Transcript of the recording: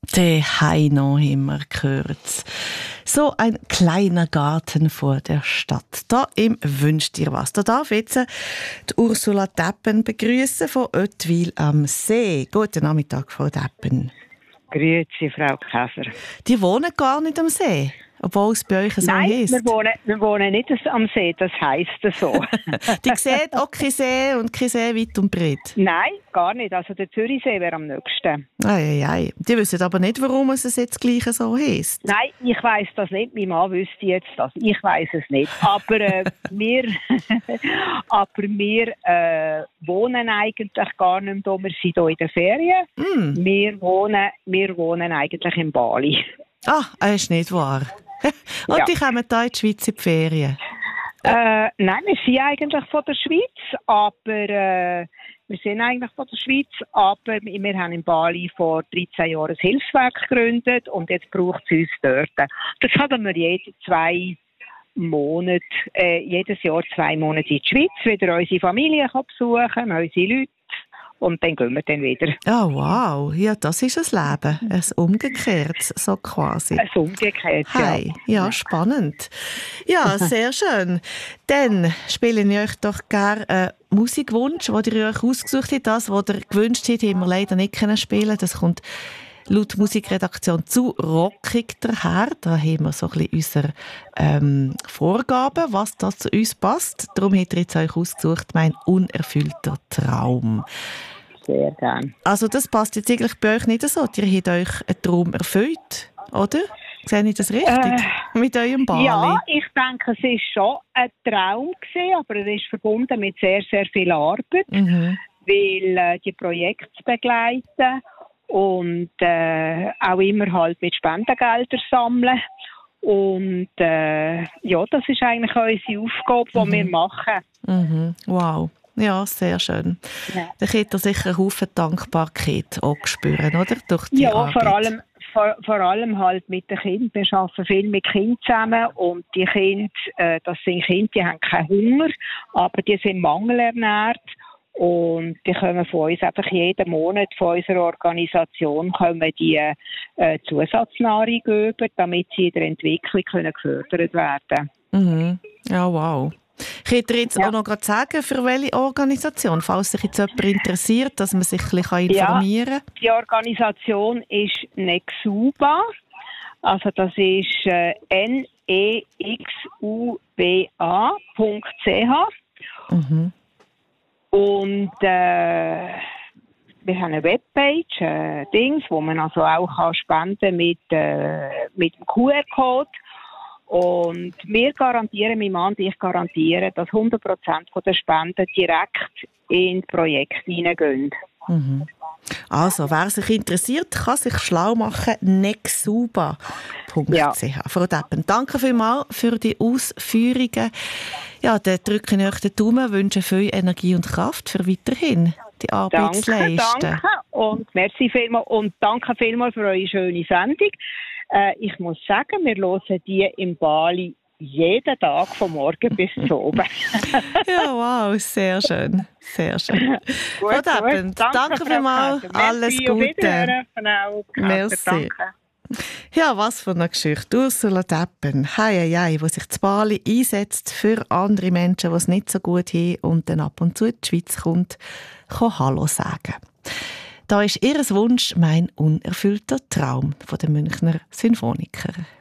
Der Heino haben wir gehört. So ein kleiner Garten vor der Stadt. Da im «Wünsch dir was». Da darf jetzt die Ursula Deppen begrüßen von Oetwil am See. Guten Nachmittag, Frau Deppen. Grüezi, Frau Käfer. Die wohnen gar nicht am See, obwohl es bei euch so heisst. Nein, wir wohnen nicht am See, das heisst so. Die sehen auch keinen See und kein See weit und breit? Nein, gar nicht. Also der Zürichsee wäre am nächsten. Ei. Die wissen aber nicht, warum es jetzt gleich so heisst. Nein, ich weiss das nicht. Mein Mann wüsste jetzt das. Ich weiss es nicht. Aber wir wohnen eigentlich gar nicht mehr hier. Wir sind hier in den Ferien. Wir wohnen eigentlich in Bali. Ah, das ist nicht wahr. Und die kommen hier in die Schweiz in die Ferien? Nein, wir sind eigentlich von der Schweiz, aber wir haben in Bali vor 13 Jahren ein Hilfswerk gegründet und jetzt braucht es uns dort. Das haben wir jedes Jahr 2 Monate in die Schweiz, wieder unsere Familie besuchen, unsere Leute. Und dann gehen wir dann wieder. Oh, wow. Ja, das ist ein Leben. Ein Umgekehrtes, so quasi. Ein Umgekehrtes, hey. Ja, spannend. Ja, sehr schön. Dann spiele ich euch doch gerne einen Musikwunsch, den ihr euch ausgesucht habt. Das, was ihr gewünscht habt, haben wir leider nicht spielen können. Das kommt laut Musikredaktion zu rockig daher. Da haben wir so ein bisschen unsere Vorgaben, was da zu uns passt. Darum habt ihr jetzt euch ausgesucht, «Mein unerfüllter Traum». Sehr gerne. Also das passt jetzt eigentlich bei euch nicht so. Ihr habt euch einen Traum erfüllt, oder? Sehe ich das richtig? Mit eurem Bali? Ja, ich denke, es war schon ein Traum gewesen, aber er ist verbunden mit sehr, sehr viel Arbeit, weil die Projekte zu begleiten und auch immer halt mit Spendengeldern sammeln. Und das ist eigentlich unsere Aufgabe, die wir machen. Wow. Ja, sehr schön. Ja. Da könnt ihr sicher einen Haufen Dankbarkeit auch spüren, oder? Durch die Arbeit. Vor allem halt mit den Kindern. Wir arbeiten viel mit Kindern zusammen und die Kinder, das sind Kinder, die haben keinen Hunger, aber die sind mangelernährt. Und die kommen von uns einfach jeden Monat von unserer Organisation die Zusatznahrung über, damit sie in der Entwicklung gefördert werden können. Ja, wow. Könnt ihr jetzt auch noch gerade sagen, für welche Organisation, falls sich jetzt jemand interessiert, dass man sich ein bisschen informieren kann? Die Organisation ist Nexuba. Also das ist nexuba.ch. Und wir haben eine Webpage, wo man also auch spenden mit dem QR-Code. Und wir garantieren, mein Mann und ich garantieren, dass 100% der Spenden direkt in Projekte hineingehen. Also, wer sich interessiert, kann sich schlau machen. nexuba.ch. Frau Deppen, danke vielmals für die Ausführungen. Ja, dann drücke ich euch den Daumen, wünsche viel Energie und Kraft für weiterhin die Arbeit zu leisten. Danke und merci vielmals und danke vielmals für eure schöne Sendung. Ich muss sagen, wir hören die in Bali jeden Tag von morgen bis zu oben. Ja, wow, sehr schön. Sehr schön. Frau Deppen, danke vielmals. Alles Gute. Merci. Danke. Ja, was für eine Geschichte. Ursula Deppen, die sich zu Bali einsetzt für andere Menschen, die es nicht so gut haben und dann ab und zu in die Schweiz kommt, kann Hallo sagen. Da ist ihr Wunsch «Mein unerfüllter Traum» von den Münchner Sinfoniker.